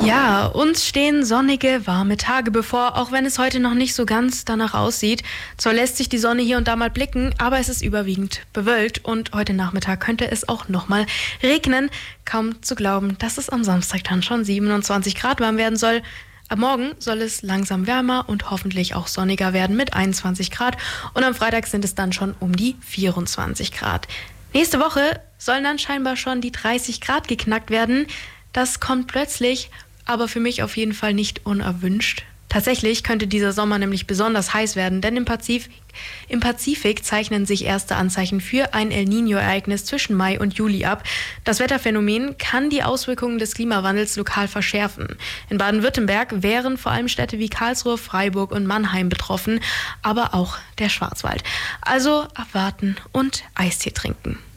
Ja, uns stehen sonnige, warme Tage bevor, auch wenn es heute noch nicht so ganz danach aussieht. Zwar lässt sich die Sonne hier und da mal blicken, aber es ist überwiegend bewölkt und heute Nachmittag könnte es auch nochmal regnen. Kaum zu glauben, dass es am Samstag dann schon 27 Grad warm werden soll. Ab morgen soll es langsam wärmer und hoffentlich auch sonniger werden mit 21 Grad und am Freitag sind es dann schon um die 24 Grad. Nächste Woche sollen dann scheinbar schon die 30 Grad geknackt werden. Das kommt plötzlich, aber für mich auf jeden Fall nicht unerwünscht. Tatsächlich könnte dieser Sommer nämlich besonders heiß werden, denn im Pazifik zeichnen sich erste Anzeichen für ein El Niño-Ereignis zwischen Mai und Juli ab. Das Wetterphänomen kann die Auswirkungen des Klimawandels lokal verschärfen. In Baden-Württemberg wären vor allem Städte wie Karlsruhe, Freiburg und Mannheim betroffen, aber auch der Schwarzwald. Also abwarten und Eistee trinken.